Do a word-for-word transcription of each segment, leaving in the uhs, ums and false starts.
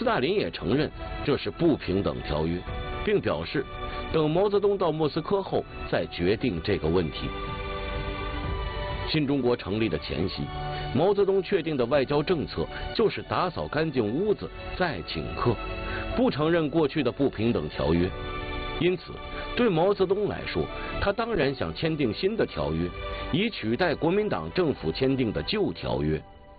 斯大林也承认这是不平等条约，并表示等毛泽东到莫斯科后再决定这个问题。新中国成立的前夕，毛泽东确定的外交政策就是打扫干净屋子再请客，不承认过去的不平等条约。因此，对毛泽东来说，他当然想签订新的条约，以取代国民党政府签订的旧条约。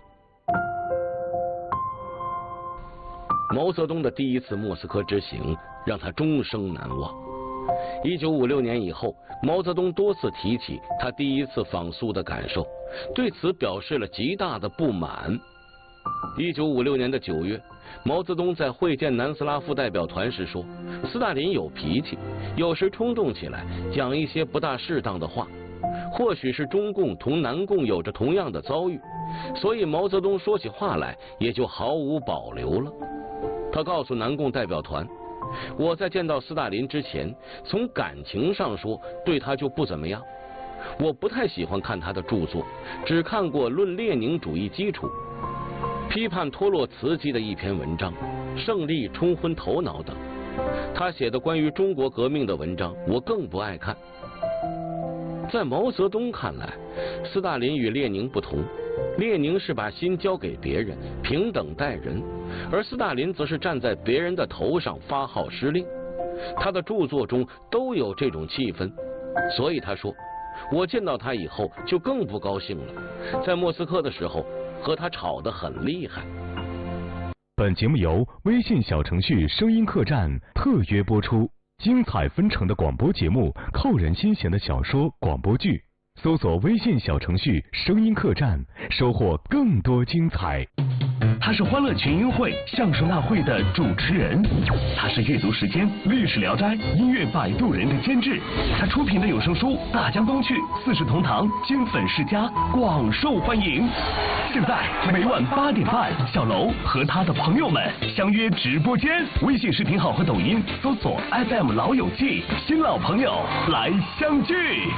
毛泽东的第一次莫斯科之行让他终生难忘。一九五六年以后，毛泽东多次提起他第一次访苏的感受，对此表示了极大的不满。一九五六年的九月，毛泽东在会见南斯拉夫代表团时说，斯大林有脾气，有时冲动起来，讲一些不大适当的话。或许是中共同南共有着同样的遭遇，所以毛泽东说起话来也就毫无保留了。他告诉南共代表团，我在见到斯大林之前，从感情上说对他就不怎么样。我不太喜欢看他的著作，只看过《论列宁主义基础》、批判托洛茨基的一篇文章《胜利冲昏头脑》等。他写的关于中国革命的文章，我更不爱看。在毛泽东看来，斯大林与列宁不同，列宁是把心交给别人，平等待人，而斯大林则是站在别人的头上发号施令。他的著作中都有这种气氛，所以他说，我见到他以后就更不高兴了，在莫斯科的时候和他吵得很厉害。 本节目由微信小程序声音客栈特约播出，精彩纷呈的广播节目，扣人心弦的小说广播剧，搜索微信小程序声音客栈，收获更多精彩。 他是欢乐群英会相声大会的主持人，他是阅读时间历史聊斋音乐摆渡人的监制，他出品的有声书《大江东去》《四世同堂》金粉世家广受欢迎。现在每晚八点半，小楼和他的朋友们相约直播间，微信视频号和抖音搜索 F M 老友记，新老朋友来相聚。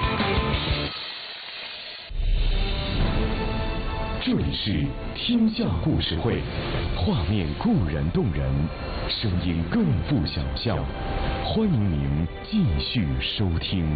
这里是天下故事会，画面固然动人，声音更富想象。欢迎您继续收听。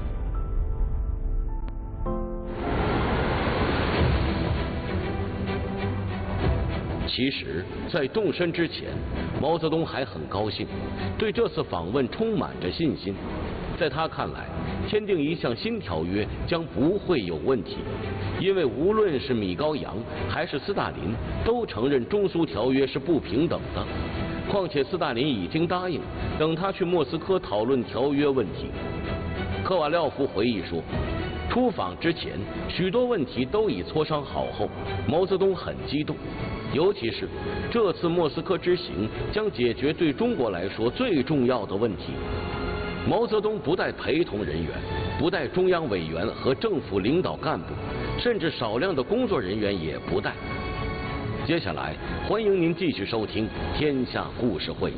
其实，在动身之前，毛泽东还很高兴，对这次访问充满着信心。在他看来，签订一项新条约将不会有问题，因为无论是米高扬还是斯大林都承认中苏条约是不平等的。况且斯大林已经答应等他去莫斯科讨论条约问题。科瓦廖夫回忆说，出访之前许多问题都已磋商好后，毛泽东很激动，尤其是这次莫斯科之行将解决对中国来说最重要的问题。毛泽东不带陪同人员，不带中央委员和政府领导干部，甚至少量的工作人员也不带。接下来，欢迎您继续收听《天下故事会》。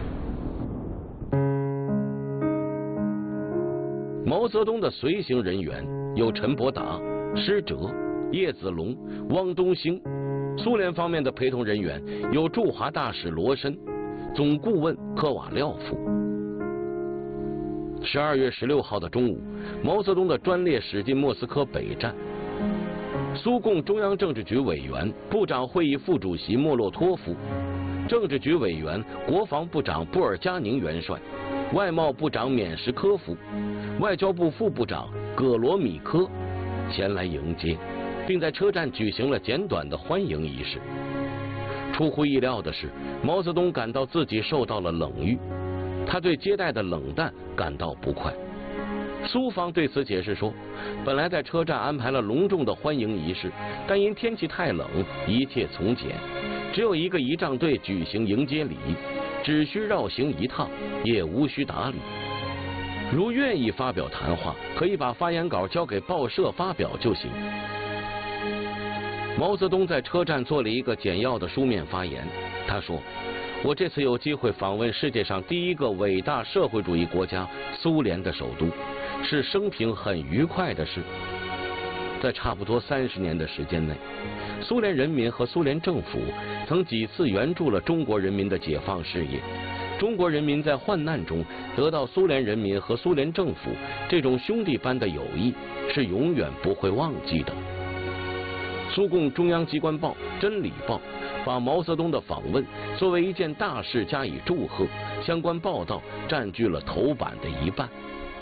毛泽东的随行人员有陈伯达、施哲、叶子龙、汪东兴。苏联方面的陪同人员有驻华大使罗申、总顾问科瓦廖夫。十二月十六号的中午，毛泽东的专列驶进莫斯科北站。苏共中央政治局委员、部长会议副主席莫洛托夫，政治局委员、国防部长布尔加宁元帅，外贸部长缅什科夫，外交部副部长葛罗米科前来迎接，并在车站举行了简短的欢迎仪式。出乎意料的是，毛泽东感到自己受到了冷遇，他对接待的冷淡感到不快。苏方对此解释说，本来在车站安排了隆重的欢迎仪式，但因天气太冷，一切从简，只有一个仪仗队举行迎接礼，只需绕行一趟，也无需打理。如愿意发表谈话，可以把发言稿交给报社发表就行。毛泽东在车站做了一个简要的书面发言，他说，我这次有机会访问世界上第一个伟大社会主义国家苏联的首都，是生平很愉快的事。 在差不多三十年的时间内，苏联人民和苏联政府曾几次援助了中国人民的解放事业。中国人民在患难中得到苏联人民和苏联政府这种兄弟般的友谊，是永远不会忘记的。苏共中央机关报《真理报》把毛泽东的访问作为一件大事加以祝贺，相关报道占据了头版的一半。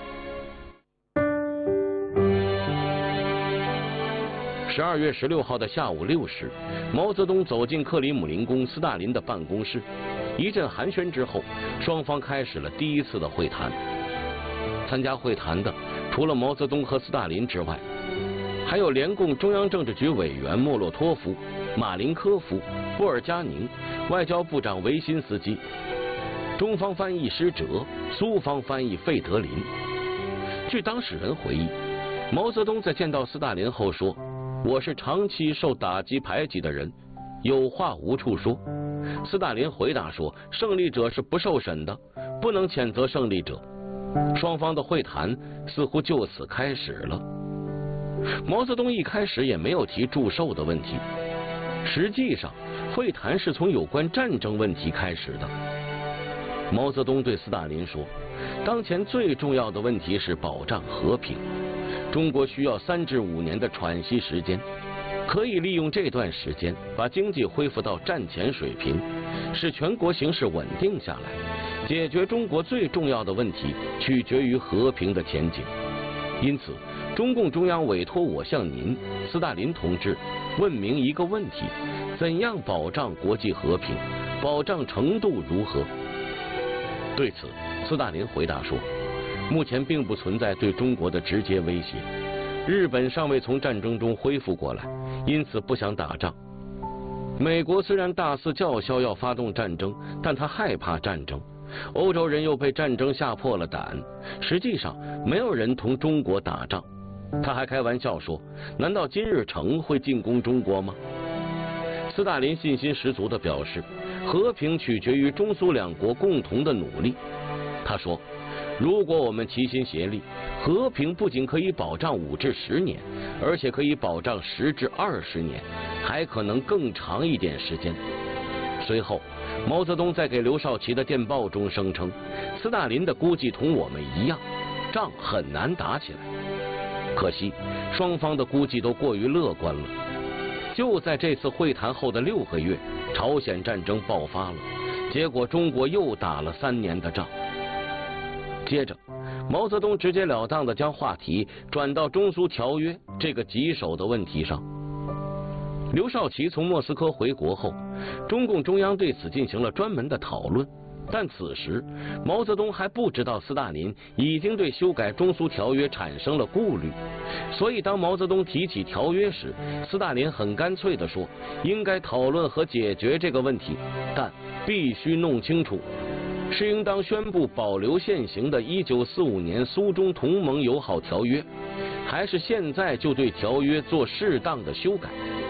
十二月十六号的下午六时，毛泽东走进克里姆林宫斯大林的办公室。一阵寒暄之后，双方开始了第一次的会谈。参加会谈的除了毛泽东和斯大林之外，还有联共中央政治局委员莫洛托夫、马林科夫、布尔加宁、外交部长维辛斯基、中方翻译师哲、苏方翻译费德林。据当事人回忆，毛泽东在见到斯大林后说：“我是长期受打击排挤的人，有话无处说。”斯大林回答说：“胜利者是不受审的，不能谴责胜利者。”双方的会谈似乎就此开始了。毛泽东一开始也没有提祝寿的问题，实际上会谈是从有关战争问题开始的。毛泽东对斯大林说：“当前最重要的问题是保障和平，中国需要三至五年的喘息时间。可以利用这段时间把经济恢复到战前水平，使全国形势稳定下来。解决中国最重要的问题取决于和平的前景。因此，中共中央委托我向您，斯大林同志，问明一个问题：怎样保障国际和平？保障程度如何？”对此，斯大林回答说：“目前并不存在对中国的直接威胁。日本尚未从战争中恢复过来，因此不想打仗。美国虽然大肆叫嚣要发动战争，但他害怕战争。欧洲人又被战争吓破了胆，实际上没有人同中国打仗。”他还开玩笑说：“难道金日成会进攻中国吗？”斯大林信心十足地表示，和平取决于中苏两国共同的努力。他说：“如果我们齐心协力，和平不仅可以保障五至十年，而且可以保障十至二十年，还可能更长一点时间。”随后，毛泽东在给刘少奇的电报中声称，斯大林的估计同我们一样，仗很难打起来。可惜，双方的估计都过于乐观了。就在这次会谈后的六个月，朝鲜战争爆发了，结果中国又打了三年的仗。接着，毛泽东直截了当地将话题转到中苏条约这个棘手的问题上。刘少奇从莫斯科回国后，中共中央对此进行了专门的讨论。但此时，毛泽东还不知道斯大林已经对修改中苏条约产生了顾虑，所以当毛泽东提起条约时，斯大林很干脆地说，应该讨论和解决这个问题，但必须弄清楚，是应当宣布保留现行的一九四五年苏中同盟友好条约，还是现在就对条约做适当的修改。